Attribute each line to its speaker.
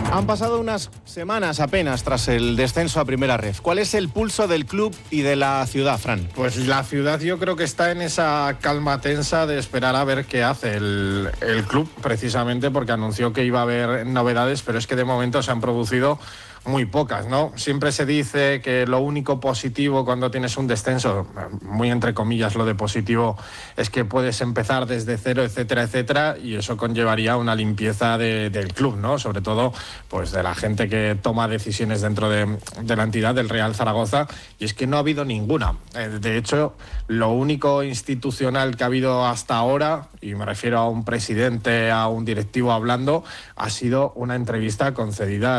Speaker 1: Han pasado unas semanas apenas tras el descenso a Primera Ref. ¿Cuál es el pulso del club y de la ciudad, Fran?
Speaker 2: Pues la ciudad yo creo que está en esa calma tensa de esperar a ver qué hace el club, precisamente porque anunció que iba a haber novedades, pero es que de momento se han producido muy pocas, ¿no? Siempre se dice que lo único positivo cuando tienes un descenso, muy entre comillas lo de positivo, es que puedes empezar desde cero, etcétera, etcétera, y eso conllevaría una limpieza del club, ¿no? Sobre todo, pues de la gente que toma decisiones dentro de la entidad del Real Zaragoza, y es que no ha habido ninguna. De hecho, lo único institucional que ha habido hasta ahora, y me refiero a un presidente, a un directivo hablando, ha sido una entrevista concedida